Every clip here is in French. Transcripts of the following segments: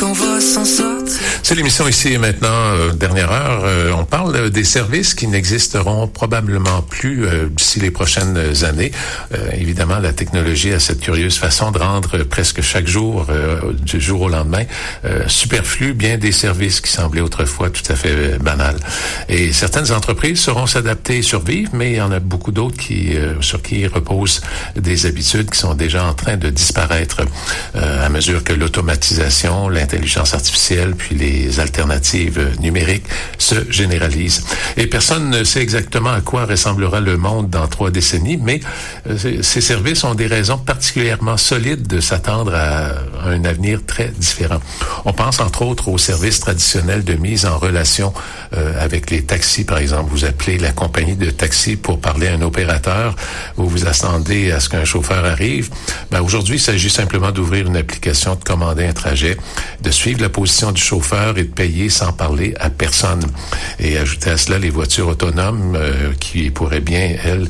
qu'on va s'en sortir. C'est l'émission Ici et Maintenant, dernière heure. On parle des services qui n'existeront probablement plus d'ici les prochaines années. Évidemment, la technologie a cette curieuse façon de rendre presque chaque jour, du jour au lendemain, superflu bien des services qui semblaient autrefois tout à fait banals. Et certaines entreprises sauront s'adapter et survivre, mais il y en a beaucoup d'autres sur qui reposent des habitudes qui sont déjà en train de disparaître à mesure que l'automatisation, l'intelligence artificielle, puis les alternatives numériques se généralisent. Et personne ne sait exactement à quoi ressemblera le monde dans 3 décennies, mais ces services ont des raisons particulièrement solides de s'attendre à un avenir très différent. On pense entre autres aux services traditionnels de mise en relation avec les taxis, par exemple. Vous appelez la compagnie de taxi pour parler à un opérateur ou vous attendez à ce qu'un chauffeur arrive. Aujourd'hui, il s'agit simplement d'ouvrir une application, de commander un trajet, de suivre la position du chauffeur et de payer sans parler à personne. Et ajouter à cela les voitures autonomes qui pourraient bien, elles,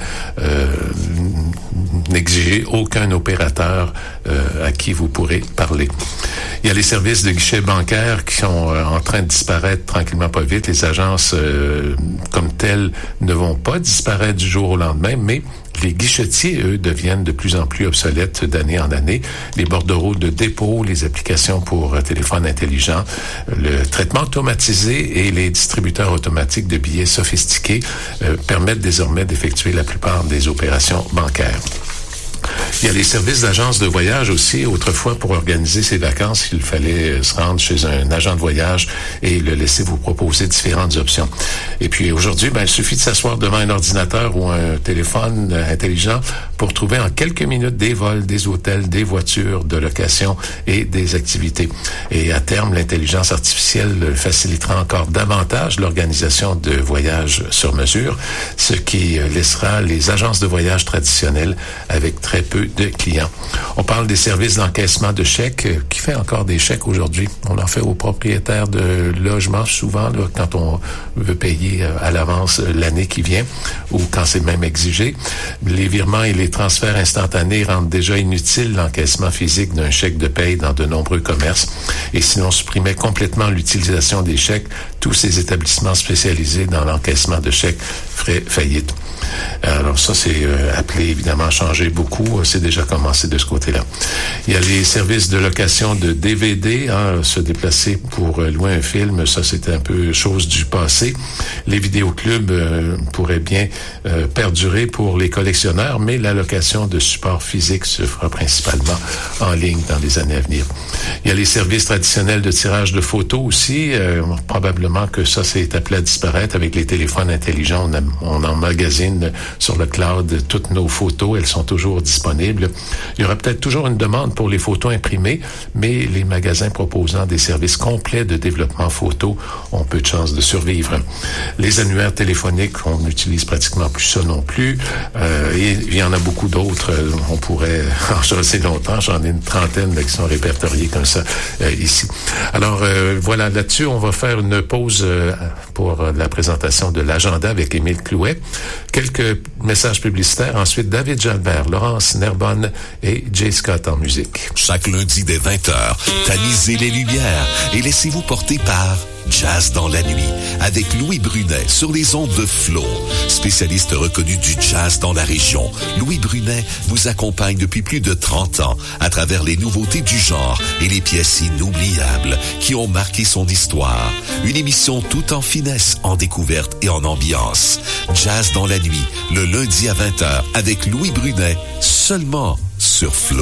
n'exiger aucun opérateur à qui vous pourrez parler. Il y a les services de guichets bancaires qui sont en train de disparaître tranquillement pas vite. Les agences comme telles ne vont pas disparaître du jour au lendemain, mais les guichetiers, eux, deviennent de plus en plus obsolètes d'année en année. Les bordereaux de dépôt, les applications pour téléphone intelligent, le traitement automatisé et les distributeurs automatiques de billets sophistiqués permettent désormais d'effectuer la plupart des opérations bancaires. Il y a les services d'agence de voyage aussi. Autrefois, pour organiser ses vacances, il fallait se rendre chez un agent de voyage et le laisser vous proposer différentes options. Et puis aujourd'hui, il suffit de s'asseoir devant un ordinateur ou un téléphone intelligent pour trouver en quelques minutes des vols, des hôtels, des voitures de location et des activités. Et à terme, l'intelligence artificielle facilitera encore davantage l'organisation de voyages sur mesure, ce qui laissera les agences de voyage traditionnelles avec très peu de clients. On parle des services d'encaissement de chèques. Qui fait encore des chèques aujourd'hui? On en fait aux propriétaires de logements souvent là, quand on veut payer à l'avance l'année qui vient ou quand c'est même exigé. Les virements et les transferts instantanés rendent déjà inutile l'encaissement physique d'un chèque de paye dans de nombreux commerces. Et si l'on supprimait complètement l'utilisation des chèques, tous ces établissements spécialisés dans l'encaissement de chèques feraient faillite. Alors ça, c'est appelé évidemment à changer beaucoup. C'est déjà commencé de ce côté-là. Il y a les services de location de DVD, se déplacer pour louer un film, ça c'est un peu chose du passé. Les vidéoclubs pourraient bien perdurer pour les collectionneurs, mais la location de supports physiques se fera principalement en ligne dans les années à venir. Il y a les services traditionnels de tirage de photos aussi. Probablement que ça c'est appelé à disparaître avec les téléphones intelligents. On emmagasine sur le cloud toutes nos photos. Elles sont toujours disponibles. Il y aura peut-être toujours une demande pour les photos imprimées, mais les magasins proposant des services complets de développement photo ont peu de chances de survivre. Les annuaires téléphoniques, on n'utilise pratiquement plus ça non plus. Et il y en a beaucoup d'autres. On pourrait en chasser longtemps. J'en ai une trentaine qui sont répertoriés comme ça ici. Alors voilà, là-dessus, on va faire une pause pour la présentation de l'agenda avec Émile Clouet. Quelques messages publicitaires. Ensuite, David Jalbert, Laurence Nerbonne et Jay Scott en musique. Chaque lundi dès 20h, tamisez les lumières et laissez-vous porter par Jazz dans la nuit avec Louis Brunet sur les ondes de Flo. Spécialiste reconnu du jazz dans la région, Louis Brunet vous accompagne depuis plus de 30 ans à travers les nouveautés du genre et les pièces inoubliables qui ont marqué son histoire. Une émission tout en finesse, en découverte et en ambiance. Jazz dans la nuit, le lundi à 20h avec Louis Brunet, seulement sur Flo.